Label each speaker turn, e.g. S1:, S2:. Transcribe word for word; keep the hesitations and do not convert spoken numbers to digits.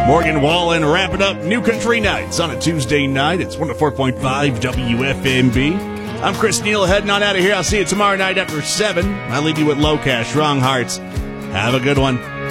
S1: Morgan Wallen wrapping up New Country Nights on a Tuesday night. It's one oh four point five W F M B. I'm Chris Neal, heading on out of here. I'll see you tomorrow night after seven. I'll leave you with Low Cash, Wrong Hearts. Have a good one.